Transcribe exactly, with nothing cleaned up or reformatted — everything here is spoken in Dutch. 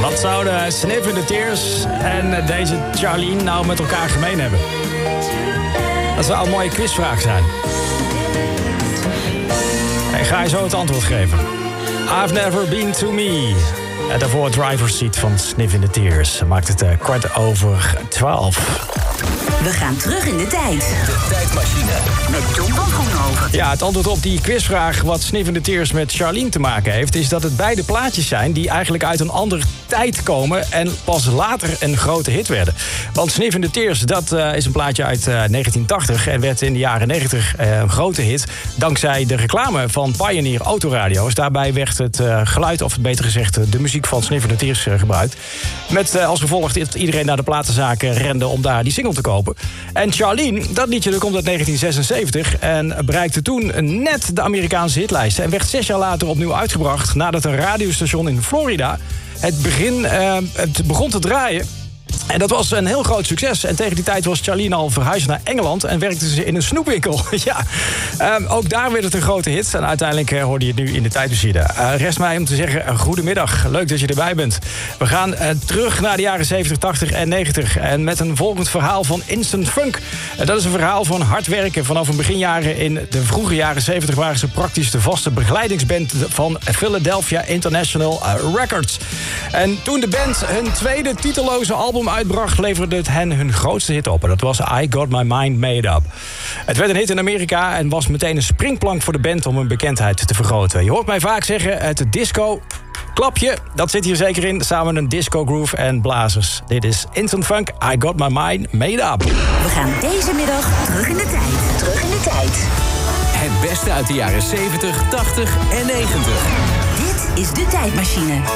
Wat zouden Sniff in the Tears en deze Charlene nou met elkaar gemeen hebben? Dat zou een mooie quizvraag zijn. Ik ga je zo het antwoord geven. I've never been to me. En daarvoor driver's seat van Sniff in the Tears. Maakt het uh, kwart over twaalf. We gaan terug in de tijd. De tijdmachine. Met John van Groenhoven. Ja, het antwoord op die quizvraag wat Sniff in the Tears met Charlene te maken heeft, is dat het beide plaatjes zijn die eigenlijk uit een andere tijd komen en pas later een grote hit werden. Want Sniff in the Tears, dat uh, is een plaatje uit uh, negentien tachtig en werd in de jaren negentig uh, een grote hit dankzij de reclame van Pioneer Autoradio's. Daarbij werd het uh, geluid, of beter gezegd de muziek van Sniff in the Tears uh, gebruikt. Met uh, als gevolg dat iedereen naar de platenzaken rende om daar die single te kopen. En Charlene, dat liedje dat komt uit negentien zesenzeventig en bereikte toen net de Amerikaanse hitlijsten en werd zes jaar later opnieuw uitgebracht nadat een radiostation in Florida het, begin, uh, het begon te draaien. En dat was een heel groot succes. En tegen die tijd was Charlene al verhuisd naar Engeland en werkte ze in een snoepwinkel. ja, um, ook daar werd het een grote hit. En uiteindelijk uh, hoorde je het nu in de tijdmachine. Uh, rest mij om te zeggen, uh, goedemiddag. Leuk dat je erbij bent. We gaan uh, terug naar de jaren zeventig, tachtig en negentig. En met een volgend verhaal van Instant Funk. Uh, dat is een verhaal van hard werken. Vanaf een beginjaren in de vroege jaren zeventig waren ze praktisch de vaste begeleidingsband van Philadelphia International Records. En toen de band hun tweede titelloze album uitbracht, leverde het hen hun grootste hit op. En dat was I Got My Mind Made Up. Het werd een hit in Amerika en was meteen een springplank voor de band om hun bekendheid te vergroten. Je hoort mij vaak zeggen, het disco klapje, dat zit hier zeker in, samen een disco groove en blazers. Dit is Instant Funk, I Got My Mind Made Up. We gaan deze middag terug in de tijd. Terug in de tijd. Het beste uit de jaren zeventig, tachtig en negentig. Dit is de tijdmachine.